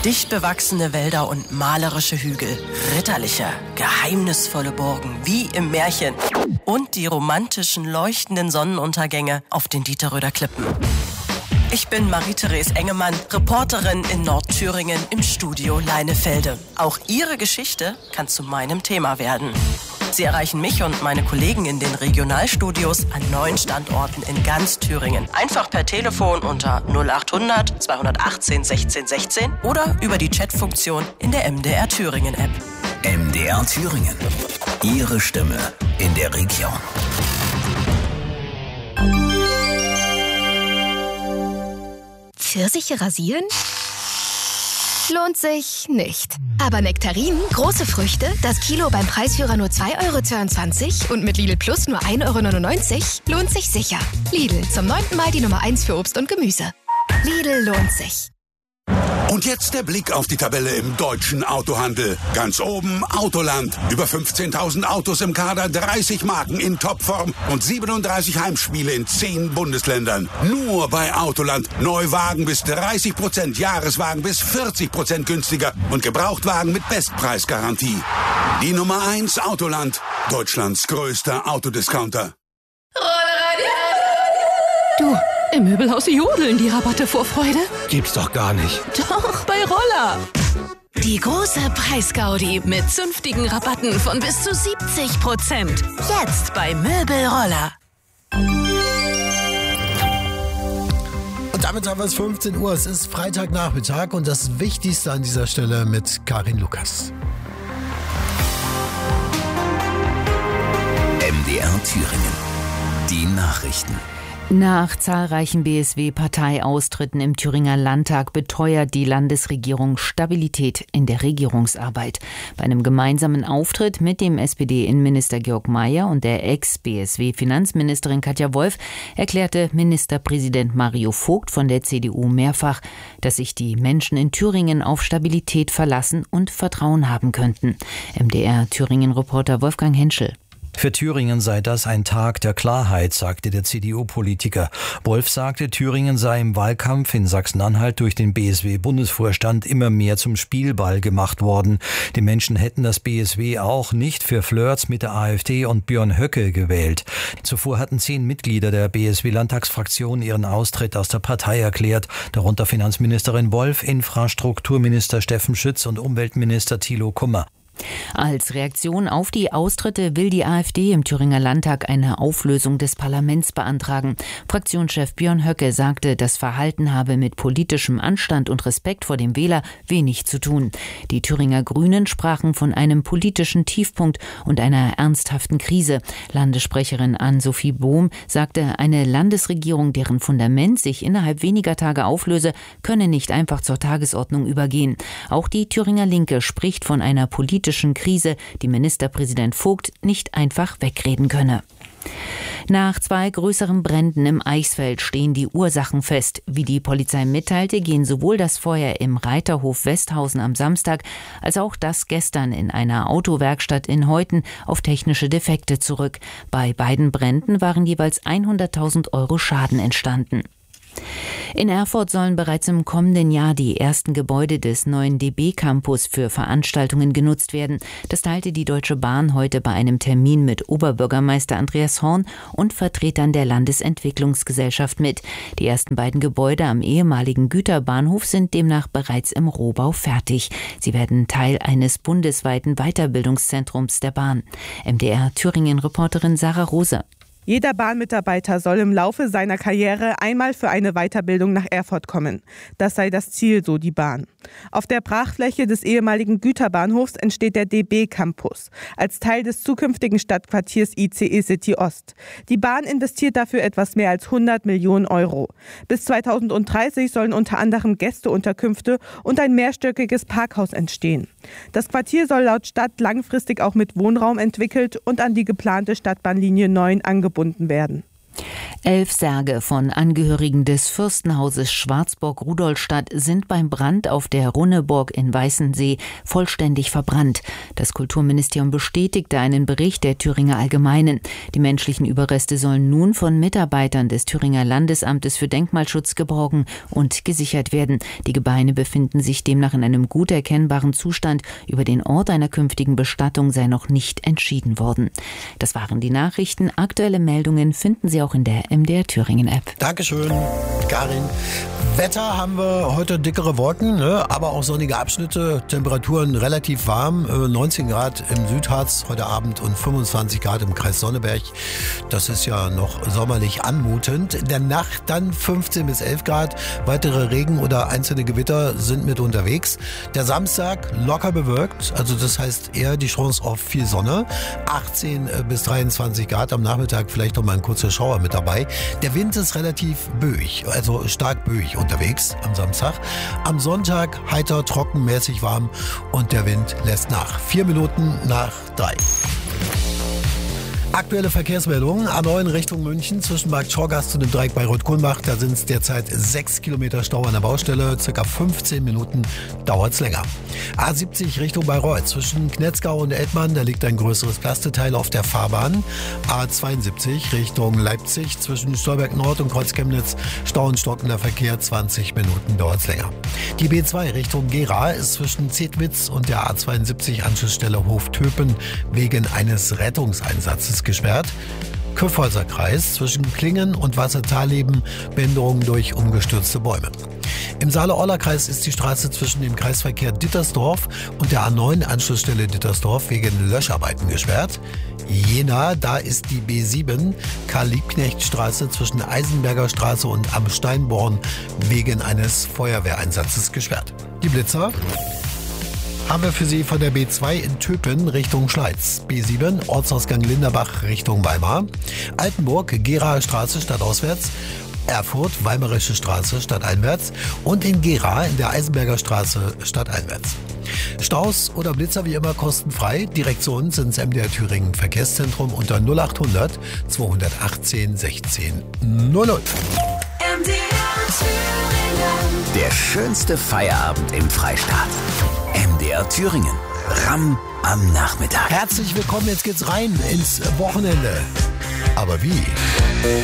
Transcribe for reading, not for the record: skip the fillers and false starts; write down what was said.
Dicht bewachsene Wälder und malerische Hügel, ritterliche, geheimnisvolle Burgen, wie im Märchen. Und die romantischen, leuchtenden Sonnenuntergänge auf den Dieterröder Klippen. Ich bin Marie-Therese Engemann, Reporterin in Nordthüringen im Studio Leinefelde. Auch Ihre Geschichte kann zu meinem Thema werden. Sie erreichen mich und meine Kollegen in den Regionalstudios an 9 Standorten in ganz Thüringen. Einfach per Telefon unter 0800 218 16 16 oder über die Chatfunktion in der MDR Thüringen App. MDR Thüringen. Ihre Stimme in der Region. Pfirsiche rasieren? Lohnt sich nicht. Aber Nektarinen, große Früchte, das Kilo beim Preisführer nur 2,22 € und mit Lidl Plus nur 1,99 € lohnt sich sicher. Lidl, zum 9. Mal die Nummer 1 für Obst und Gemüse. Lidl lohnt sich. Und jetzt der Blick auf die Tabelle im deutschen Autohandel. Ganz oben Autoland. Über 15.000 Autos im Kader, 30 Marken in Topform und 37 Heimspiele in 10 Bundesländern. Nur bei Autoland. Neuwagen bis 30%, Jahreswagen bis 40% günstiger und Gebrauchtwagen mit Bestpreisgarantie. Die Nummer 1 Autoland. Deutschlands größter Autodiscounter. Du, im Möbelhaus jodeln die Rabatte vor Freude. Gibt's doch gar nicht. Doch, bei Roller. Die große Preisgaudi mit zünftigen Rabatten von bis zu 70%. Jetzt bei Möbelroller. Und damit haben wir es 15 Uhr. Es ist Freitagnachmittag und das Wichtigste an dieser Stelle mit Karin Lukas. MDR Thüringen. Die Nachrichten. Nach zahlreichen BSW-Parteiaustritten im Thüringer Landtag beteuert die Landesregierung Stabilität in der Regierungsarbeit. Bei einem gemeinsamen Auftritt mit dem SPD-Innenminister Georg Mayer und der Ex-BSW-Finanzministerin Katja Wolf erklärte Ministerpräsident Mario Vogt von der CDU mehrfach, dass sich die Menschen in Thüringen auf Stabilität verlassen und Vertrauen haben könnten. MDR-Thüringen-Reporter Wolfgang Henschel. Für Thüringen sei das ein Tag der Klarheit, sagte der CDU-Politiker. Wolf sagte, Thüringen sei im Wahlkampf in Sachsen-Anhalt durch den BSW-Bundesvorstand immer mehr zum Spielball gemacht worden. Die Menschen hätten das BSW auch nicht für Flirts mit der AfD und Björn Höcke gewählt. Zuvor hatten 10 Mitglieder der BSW-Landtagsfraktion ihren Austritt aus der Partei erklärt, darunter Finanzministerin Wolf, Infrastrukturminister Steffen Schütz und Umweltminister Thilo Kummer. Als Reaktion auf die Austritte will die AfD im Thüringer Landtag eine Auflösung des Parlaments beantragen. Fraktionschef Björn Höcke sagte, das Verhalten habe mit politischem Anstand und Respekt vor dem Wähler wenig zu tun. Die Thüringer Grünen sprachen von einem politischen Tiefpunkt und einer ernsthaften Krise. Landessprecherin Ann-Sophie Bohm sagte, eine Landesregierung, deren Fundament sich innerhalb weniger Tage auflöse, könne nicht einfach zur Tagesordnung übergehen. Auch die Thüringer Linke spricht von einer politischen Krise, die Ministerpräsident Vogt nicht einfach wegreden könne. Nach 2 größeren Bränden im Eichsfeld stehen die Ursachen fest. Wie die Polizei mitteilte, gehen sowohl das Feuer im Reiterhof Westhausen am Samstag als auch das gestern in einer Autowerkstatt in Heuthen auf technische Defekte zurück. Bei beiden Bränden waren jeweils 100.000 € Schaden entstanden. In Erfurt sollen bereits im kommenden Jahr die ersten Gebäude des neuen DB-Campus für Veranstaltungen genutzt werden. Das teilte die Deutsche Bahn heute bei einem Termin mit Oberbürgermeister Andreas Horn und Vertretern der Landesentwicklungsgesellschaft mit. Die ersten beiden Gebäude am ehemaligen Güterbahnhof sind demnach bereits im Rohbau fertig. Sie werden Teil eines bundesweiten Weiterbildungszentrums der Bahn. MDR Thüringen-Reporterin Sarah Rose. Jeder Bahnmitarbeiter soll im Laufe seiner Karriere einmal für eine Weiterbildung nach Erfurt kommen. Das sei das Ziel, so die Bahn. Auf der Brachfläche des ehemaligen Güterbahnhofs entsteht der DB-Campus als Teil des zukünftigen Stadtquartiers ICE City Ost. Die Bahn investiert dafür etwas mehr als 100 Millionen €. Bis 2030 sollen unter anderem Gästeunterkünfte und ein mehrstöckiges Parkhaus entstehen. Das Quartier soll laut Stadt langfristig auch mit Wohnraum entwickelt und an die geplante Stadtbahnlinie 9 angebunden werden. 11 Särge von Angehörigen des Fürstenhauses Schwarzburg-Rudolstadt sind beim Brand auf der Runneburg in Weißensee vollständig verbrannt. Das Kulturministerium bestätigte einen Bericht der Thüringer Allgemeinen. Die menschlichen Überreste sollen nun von Mitarbeitern des Thüringer Landesamtes für Denkmalschutz geborgen und gesichert werden. Die Gebeine befinden sich demnach in einem gut erkennbaren Zustand. Über den Ort einer künftigen Bestattung sei noch nicht entschieden worden. Das waren die Nachrichten. Aktuelle Meldungen finden Sie auch in der MDR Thüringen App. Dankeschön, Karin. Wetter haben wir heute dickere Wolken, ne? Aber auch sonnige Abschnitte. Temperaturen relativ warm. 19 Grad im Südharz heute Abend und 25 Grad im Kreis Sonneberg. Das ist ja noch sommerlich anmutend. In der Nacht dann 15 bis 11 Grad. Weitere Regen oder einzelne Gewitter sind mit unterwegs. Der Samstag locker bewölkt. Also das heißt eher die Chance auf viel Sonne. 18 bis 23 Grad. Am Nachmittag vielleicht noch mal ein kurzer Schauer mit dabei. Der Wind ist relativ böig, also stark böig unterwegs am Samstag. Am Sonntag heiter, trocken, mäßig warm und der Wind lässt nach. 4 Minuten nach 3. Aktuelle Verkehrsmeldungen. A9 Richtung München zwischen Markt Schorgast und dem Dreieck Bayreuth-Kulmbach. Da sind es derzeit 6 Kilometer Stau an der Baustelle. Circa 15 Minuten dauert es länger. A70 Richtung Bayreuth zwischen Knetzgau und Eltmann. Da liegt ein größeres Plasteteil auf der Fahrbahn. A72 Richtung Leipzig zwischen Stolberg Nord und Kreuzchemnitz. Stau und stockender Verkehr. 20 Minuten dauert es länger. Die B2 Richtung Gera ist zwischen Zedwitz und der A72 Anschlussstelle Hoftöpen wegen eines Rettungseinsatzes gesperrt. Kyffhäuser Kreis zwischen Klingen und Wassertalleben, Behinderungen durch umgestürzte Bäume. Im Saale-Orla-Kreis ist die Straße zwischen dem Kreisverkehr Dittersdorf und der A9 Anschlussstelle Dittersdorf wegen Löscharbeiten gesperrt. Jena, da ist die B7 Karl-Liebknecht-Straße zwischen Eisenberger Straße und Am Steinborn wegen eines Feuerwehreinsatzes gesperrt. Die Blitzer haben wir für Sie von der B2 in Töpen Richtung Schleiz. B7 Ortsausgang Linderbach Richtung Weimar. Altenburg Geraer Straße stadtauswärts. Erfurt Weimarische Straße stadteinwärts. Und in Gera in der Eisenberger Straße stadteinwärts. Staus oder Blitzer wie immer kostenfrei. Direkt zu uns ins MDR Thüringen Verkehrszentrum unter 0800 218 16 00. Der schönste Feierabend im Freistaat. MDR Thüringen. Ramm am Nachmittag. Herzlich willkommen, jetzt geht's rein ins Wochenende. Aber wie?